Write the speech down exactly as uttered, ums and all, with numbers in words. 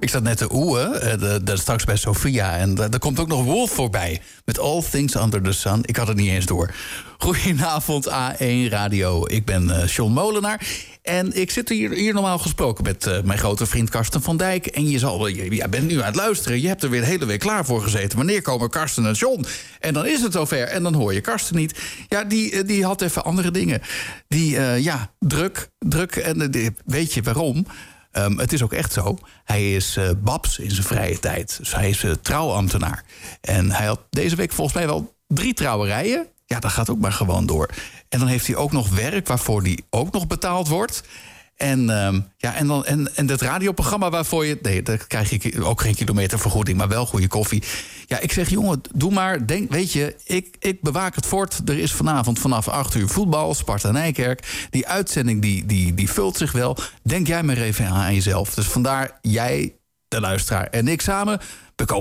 Ik zat net te oeën, uh, de, de, straks bij Sophia. En er komt ook nog Wolf voorbij. Met All Things Under the Sun. Ik had het niet eens door. Goedenavond, A één Radio. Ik ben uh, John Molenaar. En ik zit hier, hier normaal gesproken met uh, mijn grote vriend Karsten van Dijk. En je zal, jij bent nu aan het luisteren. Je hebt er weer de hele week klaar voor gezeten. Wanneer komen Karsten en John? En dan is het zover. En dan hoor je Karsten niet. Ja, die, die had even andere dingen. Die, uh, ja, druk, druk. En uh, weet je waarom? Um, het is ook echt zo. Hij is uh, babs in zijn vrije tijd. Dus hij is uh, trouwambtenaar. En hij had deze week volgens mij wel drie trouwerijen. Ja, dat gaat ook maar gewoon door. En dan heeft hij ook nog werk waarvoor hij ook nog betaald wordt. En, um, ja, en, dan, en, en dat radioprogramma waarvoor je... Nee, daar krijg je ook geen kilometervergoeding, maar wel goede koffie. Ja, ik zeg, jongen, doe maar. Denk, weet je, ik, ik bewaak het fort. Er is vanavond vanaf acht uur voetbal, Sparta-Nijkerk. Die uitzending, die, die, die vult zich wel. Denk jij maar even aan jezelf. Dus vandaar, jij, de luisteraar en ik samen... We komen